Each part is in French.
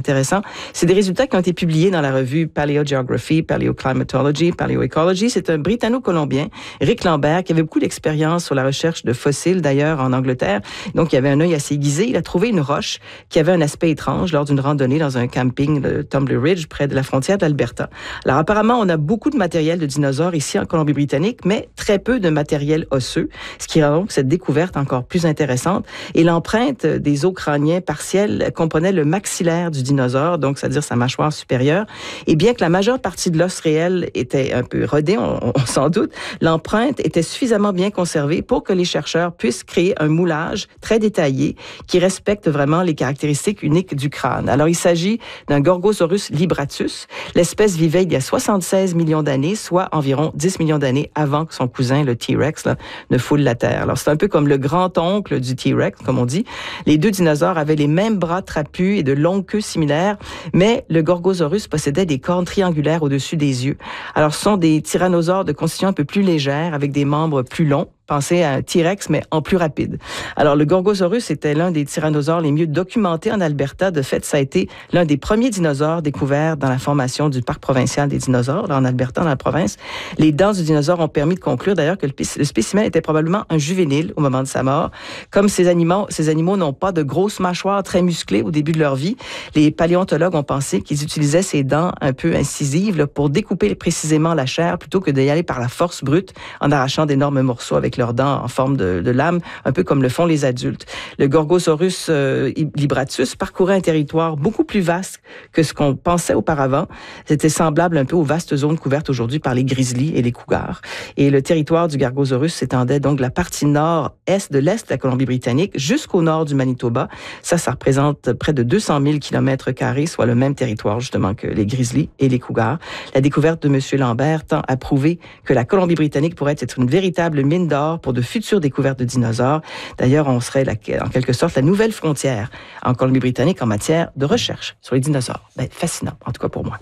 intéressant. C'est des résultats qui ont été publiés dans la revue Paleogeography, Paleoclimatology, Paleoecology. C'est un Britanno-Colombien, Rick Lambert, qui avait beaucoup d'expérience sur la recherche de fossiles, d'ailleurs, en Angleterre. Donc, il avait un œil assez aiguisé. Il a trouvé une roche qui avait un aspect étrange lors d'une randonnée dans un camping de Tumbler Ridge, près de la frontière d'Alberta. Alors, apparemment, on a beaucoup de matériel de dinosaures ici en Colombie-Britannique, mais très peu de matériel osseux, ce qui rend donc cette découverte encore plus intéressante. Et l'empreinte des os crâniens partiels comprenait le maxillaire du dinosaure, donc c'est-à-dire sa mâchoire supérieure. Et bien que la majeure partie de l'os réel était un peu rodée, on s'en doute, l'empreinte était suffisamment bien conservée pour que les chercheurs puissent créer un moulage très détaillé qui respecte vraiment les caractéristiques uniques du crâne. Alors, il s'agit d'un Gorgosaurus libratus. L'espèce vivait il y a 76 millions d'années, soit environ 10 millions d'années avant que son cousin, le T-Rex, là, ne foule la Terre. Alors, c'est un peu comme le grand-oncle du T-Rex, comme on dit. Les deux dinosaures avaient les mêmes bras trapus et de longues queues similaires, mais le Gorgosaurus possédait des cornes triangulaires au-dessus des yeux. Alors, ce sont des tyrannosaures de constitution un peu plus légère, avec des membres plus longs. Pensez à un T-Rex, mais en plus rapide. Alors, le Gorgosaurus était l'un des tyrannosaures les mieux documentés en Alberta. De fait, ça a été l'un des premiers dinosaures découverts dans la formation du parc provincial des dinosaures, là, en Alberta, dans la province. Les dents du dinosaure ont permis de conclure, d'ailleurs, que le spécimen était probablement un juvénile au moment de sa mort. Comme ces animaux n'ont pas de grosses mâchoires très musclées au début de leur vie, les paléontologues ont pensé qu'ils utilisaient ces dents un peu incisives là, pour découper précisément la chair plutôt que d'y aller par la force brute en arrachant d'énormes morceaux avec leurs dents en forme de lame, un peu comme le font les adultes. Le Gorgosaurus libratus parcourait un territoire beaucoup plus vaste que ce qu'on pensait auparavant. C'était semblable un peu aux vastes zones couvertes aujourd'hui par les grizzlies et les cougars. Et le territoire du Gorgosaurus s'étendait donc de la partie nord-est de l'est de la Colombie-Britannique jusqu'au nord du Manitoba. Ça représente près de 200 000 km², soit le même territoire justement que les grizzlies et les cougars. La découverte de M. Lambert tend à prouver que la Colombie-Britannique pourrait être une véritable mine d'or pour de futures découvertes de dinosaures. D'ailleurs, on serait en quelque sorte la nouvelle frontière en Colombie-Britannique en matière de recherche sur les dinosaures. Fascinant, en tout cas pour moi.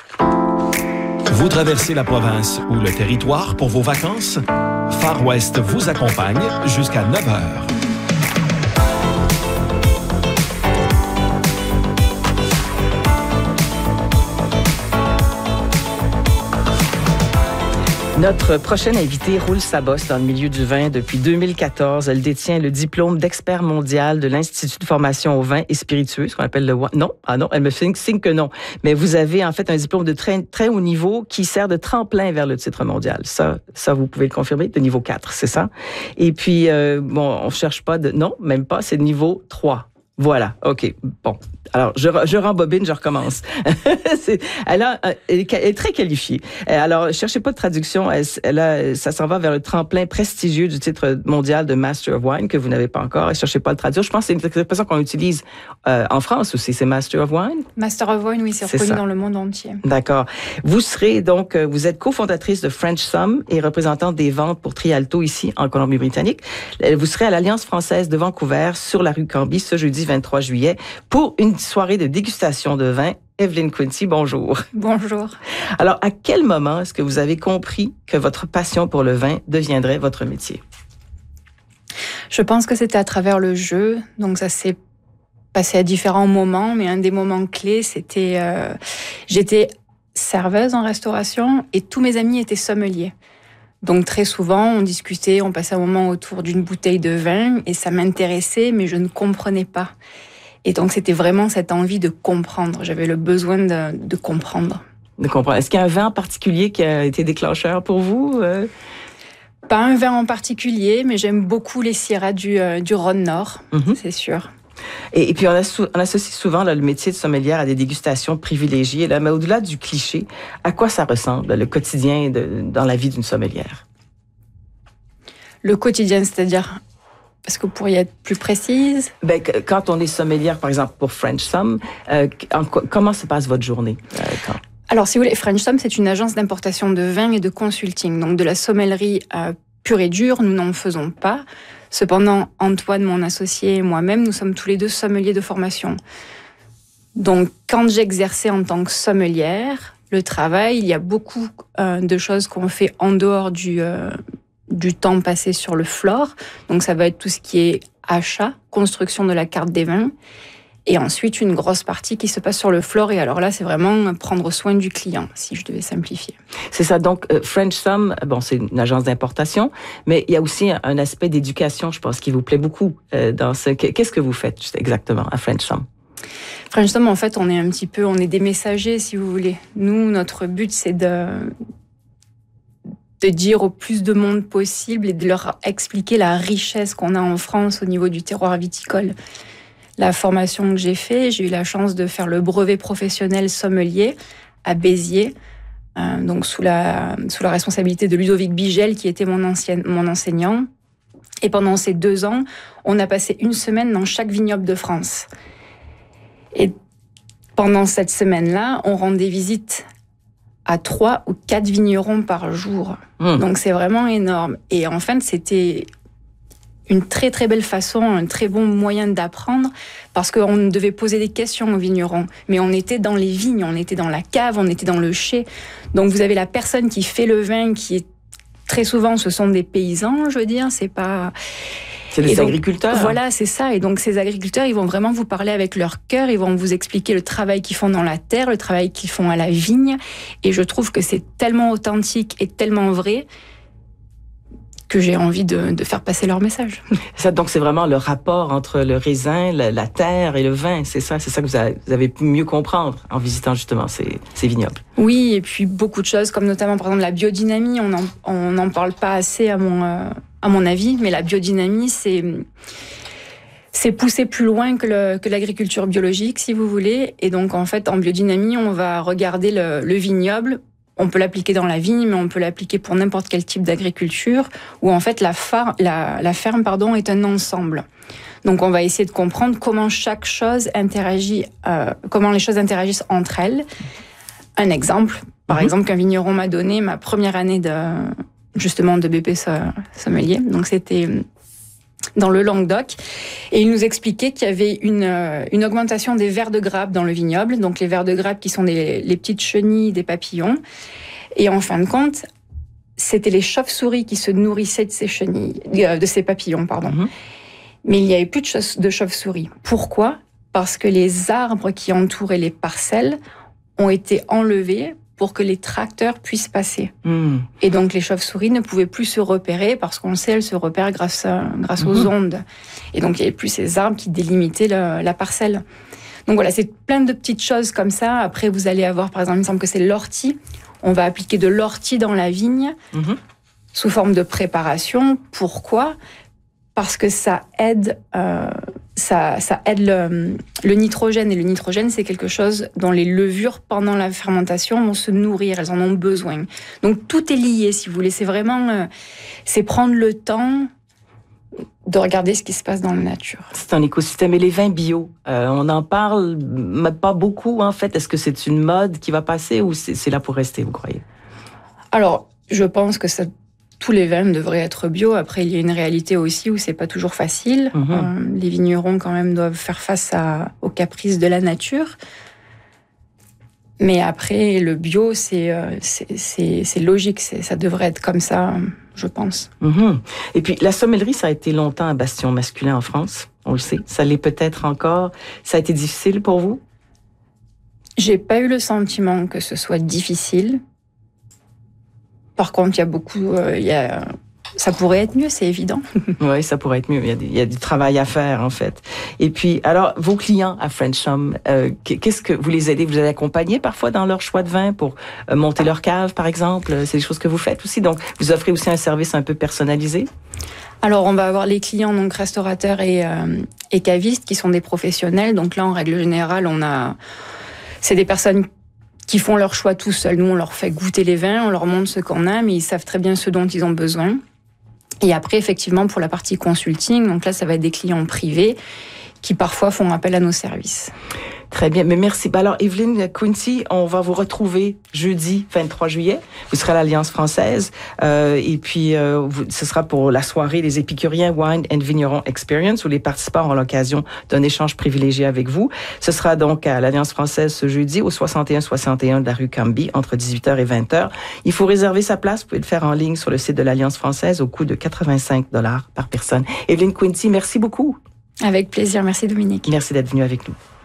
Vous traversez la province ou le territoire pour vos vacances? Far West vous accompagne jusqu'à 9 heures. Notre prochaine invitée roule sa bosse dans le milieu du vin depuis 2014. Elle détient le diplôme d'expert mondial de l'Institut de formation au vin et spiritueux, ce qu'on appelle le... Non, elle me signe que non. Mais vous avez en fait un diplôme de très, très haut niveau qui sert de tremplin vers le titre mondial. Ça, vous pouvez le confirmer, de niveau 4, c'est ça? Et puis, on cherche pas de... Non, même pas, c'est de niveau 3. Voilà, OK, bon. Alors, je rembobine, je recommence. Elle est très qualifiée. Alors, cherchez pas de traduction. Ça s'en va vers le tremplin prestigieux du titre mondial de Master of Wine que vous n'avez pas encore. Cherchez pas à le traduire. Je pense que c'est une expression qu'on utilise en France aussi. C'est Master of Wine? Master of Wine, oui, c'est reconnu dans le monde entier. D'accord. Vous êtes cofondatrice de French Somm et représentante des ventes pour Trialto ici en Colombie-Britannique. Vous serez à l'Alliance française de Vancouver sur la rue Cambie ce jeudi 23 juillet pour une soirée de dégustation de vin. Evelyne Quincy, bonjour. Bonjour. Alors, à quel moment est-ce que vous avez compris que votre passion pour le vin deviendrait votre métier? Je pense que c'était à travers le jeu. Donc, ça s'est passé à différents moments, mais un des moments clés, c'était... j'étais serveuse en restauration et tous mes amis étaient sommeliers. Donc très souvent, on discutait, on passait un moment autour d'une bouteille de vin et ça m'intéressait, mais je ne comprenais pas. Et donc c'était vraiment cette envie de comprendre. J'avais le besoin de comprendre. De comprendre. Est-ce qu'il y a un vin en particulier qui a été déclencheur pour vous? Pas un vin en particulier, mais j'aime beaucoup les syrahs du Rhône Nord, c'est sûr. Et puis, on associe souvent le métier de sommelière à des dégustations privilégiées. Là, mais au-delà du cliché, à quoi ça ressemble, le quotidien dans la vie d'une sommelière? Le quotidien, c'est-à-dire... Est-ce que vous pourriez être plus précise? Quand on est sommelière, par exemple, pour French Somm, comment se passe votre journée? Alors, si vous voulez, French Somm, c'est une agence d'importation de vin et de consulting. Donc, de la sommellerie pure et dure, nous n'en faisons pas. Cependant, Antoine, mon associé, et moi-même, nous sommes tous les deux sommeliers de formation. Donc, quand j'exerçais en tant que sommelière, le travail, il y a beaucoup de choses qu'on fait en dehors du temps passé sur le floor. Donc, ça va être tout ce qui est achat, construction de la carte des vins. Et ensuite, une grosse partie qui se passe sur le floor. Et alors là, c'est vraiment prendre soin du client, si je devais simplifier. C'est ça. Donc, French Somm, bon, c'est une agence d'importation, mais il y a aussi un aspect d'éducation, je pense, qui vous plaît beaucoup dans ce... Qu'est-ce que vous faites exactement à French Somm? French Somm, en fait, on est des messagers, si vous voulez. Nous, notre but, c'est de dire au plus de monde possible et de leur expliquer la richesse qu'on a en France au niveau du terroir viticole. La formation que j'ai faite, j'ai eu la chance de faire le brevet professionnel sommelier à Béziers, donc sous la responsabilité de Ludovic Bigel, qui était mon enseignant. Et pendant ces 2 ans, on a passé 1 semaine dans chaque vignoble de France. Et pendant cette semaine-là, on rend des visites à 3 ou 4 vignerons par jour. Donc c'est vraiment énorme. Et en fait, c'était une très très belle façon, un très bon moyen d'apprendre, parce qu'on devait poser des questions aux vignerons. Mais on était dans les vignes, on était dans la cave, on était dans le chai. Donc vous avez la personne qui fait le vin, qui est très souvent, ce sont des paysans, je veux dire, c'est pas... C'est des agriculteurs. Voilà, c'est ça. Et donc, ces agriculteurs, ils vont vraiment vous parler avec leur cœur. Ils vont vous expliquer le travail qu'ils font dans la terre, le travail qu'ils font à la vigne. Et je trouve que c'est tellement authentique et tellement vrai que j'ai envie de faire passer leur message. Ça, donc, c'est vraiment le rapport entre le raisin, la terre et le vin. C'est ça que vous avez pu mieux comprendre en visitant justement ces vignobles. Oui, et puis beaucoup de choses, comme notamment, par exemple, la biodynamie. On n'en parle pas assez à mon avis, mais la biodynamie, c'est pousser plus loin que l'agriculture biologique, si vous voulez. Et donc, en fait, en biodynamie, on va regarder le vignoble. On peut l'appliquer dans la vigne, mais on peut l'appliquer pour n'importe quel type d'agriculture, où en fait, la ferme, est un ensemble. Donc, on va essayer de comprendre comment chaque chose interagit, comment les choses interagissent entre elles. Un exemple, par exemple, qu'un vigneron m'a donné ma première année de BP sommelier. Donc, c'était dans le Languedoc. Et il nous expliquait qu'il y avait une augmentation des vers de grappe dans le vignoble. Donc, les vers de grappe qui sont les petites chenilles des papillons. Et en fin de compte, c'était les chauves-souris qui se nourrissaient de ces chenilles, de ces papillons, pardon. Mais il n'y avait plus de chauves-souris. Pourquoi ? Parce que les arbres qui entouraient les parcelles ont été enlevés pour que les tracteurs puissent passer. Et donc, les chauves-souris ne pouvaient plus se repérer, parce qu'on le sait, elles se repèrent grâce aux ondes. Et donc, il n'y avait plus ces arbres qui délimitaient la parcelle. Donc voilà, c'est plein de petites choses comme ça. Après, vous allez avoir, par exemple, il me semble que c'est l'ortie. On va appliquer de l'ortie dans la vigne, sous forme de préparation. Pourquoi ? Parce que ça aide le nitrogène. Et le nitrogène, c'est quelque chose dont les levures, pendant la fermentation, vont se nourrir. Elles en ont besoin. Donc, tout est lié, si vous voulez. C'est vraiment... c'est prendre le temps de regarder ce qui se passe dans la nature. C'est un écosystème. Et les vins bio, on en parle, mais pas beaucoup, en fait. Est-ce que c'est une mode qui va passer ou c'est là pour rester, vous croyez? Alors, je pense que tous les vins devraient être bio. Après, il y a une réalité aussi où c'est pas toujours facile. Les vignerons, quand même, doivent faire face aux caprices de la nature. Mais après, le bio, c'est logique. Ça devrait être comme ça, je pense. Et puis, la sommellerie, ça a été longtemps un bastion masculin en France. On le sait. Ça l'est peut-être encore. Ça a été difficile pour vous? J'ai pas eu le sentiment que ce soit difficile. Par contre, il y a beaucoup... ça pourrait être mieux, c'est évident. Oui, ça pourrait être mieux. Il y a du travail à faire, en fait. Et puis, alors, vos clients à French Somm, qu'est-ce que vous les aidez? Vous les accompagnez parfois dans leur choix de vin pour monter leur cave, par exemple? C'est des choses que vous faites aussi. Donc, vous offrez aussi un service un peu personnalisé? Alors, on va avoir les clients, donc restaurateurs et cavistes, qui sont des professionnels. Donc là, en règle générale, c'est des personnes qui font leur choix tout seuls. Nous, on leur fait goûter les vins, on leur montre ce qu'on a, mais ils savent très bien ce dont ils ont besoin. Et après, effectivement, pour la partie consulting, donc là, ça va être des clients privés qui parfois font appel à nos services. Très bien, mais merci. Alors, Evelyne Quincy, on va vous retrouver jeudi 23 juillet. Vous serez à l'Alliance française. Et puis, ce sera pour la soirée des épicuriens Wine and Vigneron Experience, où les participants auront l'occasion d'un échange privilégié avec vous. Ce sera donc à l'Alliance française ce jeudi, au 6161 de la rue Cambie, entre 18h et 20h. Il faut réserver sa place. Vous pouvez le faire en ligne sur le site de l'Alliance française au coût de 85 $ par personne. Evelyne Quincy, merci beaucoup. Avec plaisir. Merci Dominique. Merci d'être venu avec nous.